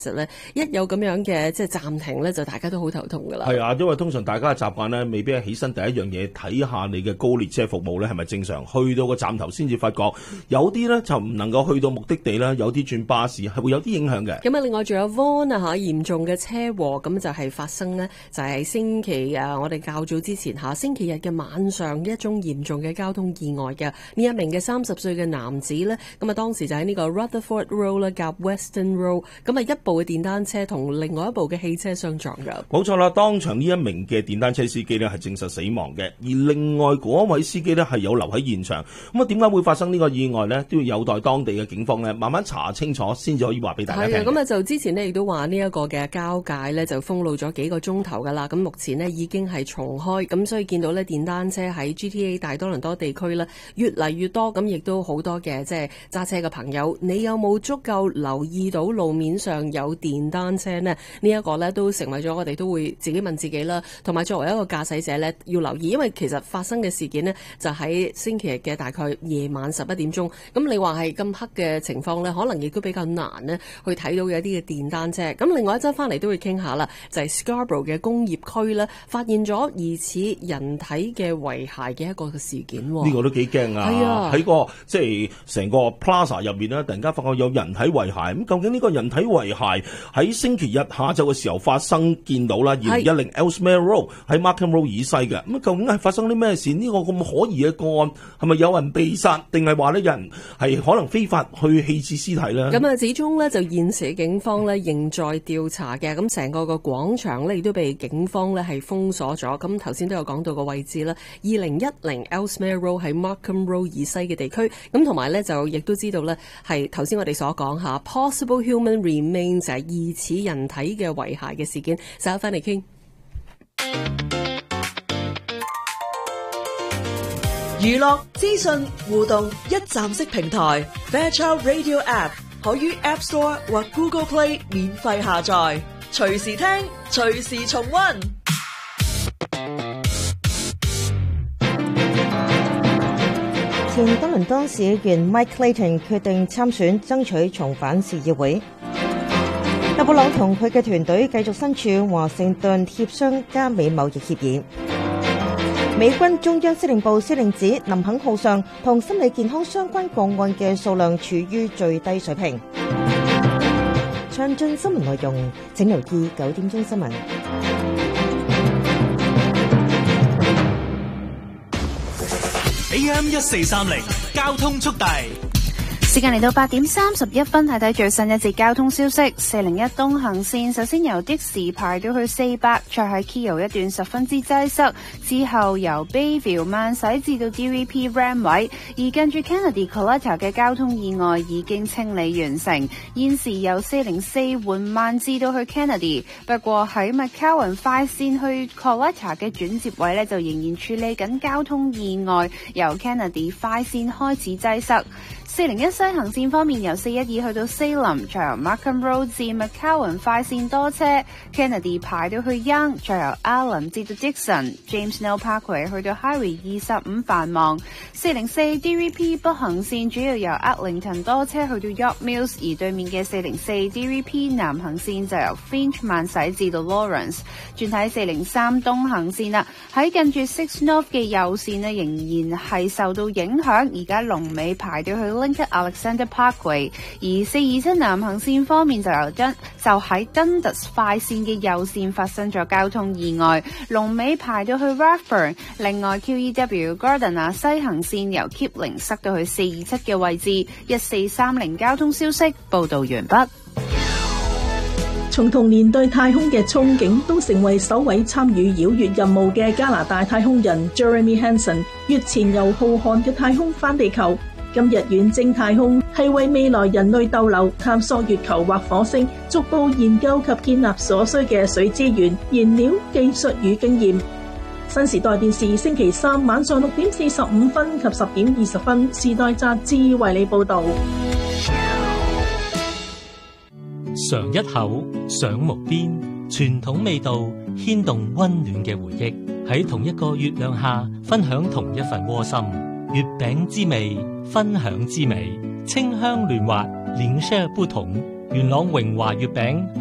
其實咧，一有咁樣嘅即係暫停咧，就大家都好頭痛噶啦。 係啊，因為通常大家嘅習慣咧，未必係起身第一樣嘢睇下你嘅高列車服務咧係咪正常，去到個站頭先至發覺，有啲咧就唔能夠去到目的地啦，有啲轉巴士係會有啲影響嘅。 咁啊，另外仲有 Vaughan 啊嚴重嘅車禍，咁就係發生呢，就係星期我哋較早之前星期日嘅晚上一宗嚴重嘅交通意外嘅。呢一名嘅30歲嘅男子呢，咁啊當時就喺呢個 Rutherford Road 啦夾 Western Road， 咁啊一部嘅電單車同另外一部嘅汽車相撞㗎。 冇錯啦，當場呢一名嘅電單車司機呢係證實死亡嘅，而另外嗰位司機呢係有留喺現場。咁啊點解會發生呢個意外呢？都要有待當地嘅警方呢慢慢查清楚，先至可以話俾大家聽。 係啊，咁啊就之前呢亦都話呢一個嘅交界呢就封路咗幾個鐘頭㗎啦。咁目前呢已經係重開，咁所以見到呢電單車喺 GTA 大多倫多地區呢越嚟越多，咁亦都好多嘅即係揸車嘅朋友，你有冇足夠留意到路面上有電單車呢？呢一個呢都成為咗我哋都會自己問自己啦，同埋作為一個駕駛者呢要留意，因為其實發生嘅事件呢就喺星期日嘅大概夜晚11點鐘，咁你話係咁黑嘅情況呢，可能亦都比較難呢去睇到有一啲嘅電單車。咁另外一則翻嚟都會傾下啦，就係 Scarborough 嘅工業區呢發現咗疑似人體嘅遺骸嘅一個事件。 呢個都幾驚啊！ 係啊， 喺個即係成個 Plaza 入面呢，突然間發覺有人體遺骸。咁究竟呢個人體遺骸喺星期日下晝嘅時候發生見到啦，2010 Ellesmere Road 喺 Markham Road 以西嘅。咁究竟係發生啲咩事？呢個咁可疑嘅個案係咪有人被殺，定係話呢人係可能非法去棄置屍體呢？ 咁啊，始終呢就現時警方呢仍在調查嘅。咁成個廣場呢亦都被警方呢係封鎖咗。咁頭先都有講到個位置啦，2010 Ellesmere Road 喺 Markham Road 以西嘅地區。咁同埋呢就亦都知道呢係頭先我哋所講下 possible human remains 就係疑似人體嘅遺骸嘅事件。稍後翻嚟傾。 娛樂資訊互動一站式平台 Fairchild Radio App 可於 App Store 或 Google Play 免費下載，隨時聽，隨時重溫。 前多倫多市議員 Mike Clayton 決定參選，爭取重返市議會。特布朗同佢嘅團隊繼續身處華盛頓協商加美貿易協議。美軍中央司令部司令指林肯號上同心理健康相關個案嘅數量處於最低水平。詳盡新聞內容請留意9點鐘新聞。 AM 1430交通速遞。 時間嚟到8點31分，睇睇最新一節交通消息。401東行線首先由的士排到去400，再喺 Keele 一段十分之擠塞，之後由 Bayview 慢駛至到 DVP Ram 位，而近住 Kennedy Collector 嘅交通意外已經清理完成，現時由404緩慢至到去 Kennedy， 不過喺 McCowan 快線去 Collector 嘅轉接位呢，就仍然處理緊交通意外，由 Kennedy 快線開始擠塞。401西行線方面，由412去到 Salem， 再由 Markham Road 至 McCowan 快線多車 ，Kennedy 排到去 Young， 再由 Allen 至到 Dixon，James Neal Parkway 去到 Highway 25繁忙。404 DVP 北行線主要由 Eglinton 多車去到 York Mills， 而對面嘅404 DVP 南行線就由 Finch 慢駛至到 Lawrence。轉睇403東行線啦，喺近住 Six North 嘅右線呢，仍然係受到影響，而家龍尾排到去Lincoln Alexander Parkway， 而427南行線方面就喺 Dundas 快線嘅右線發生咗交通意外，龍尾排到去 Rathburn。另外 QEW Gardiner 西行線由 Kipling 塞到去427嘅位置。1430交通消息報道完畢。 從童年對太空嘅憧憬，都成為首位參與繞月任務嘅加拿大太空人 Jeremy Hansen 月前由浩瀚嘅太空返地球。今日遠征太空係為未來人類逗留、探索月球或火星，逐步研究及建立所需嘅水資源、燃料、技術與經驗。新時代電視星期三晚上6點45分及10點20分，時代雜誌為你報道。 嘗一口，賞無邊，傳統味道牽動溫暖嘅回憶，喺同一個月亮下分享同一份窩心。月餅之味，分享之美，清香嫩滑，連 share 不同， 元朗榮華月餅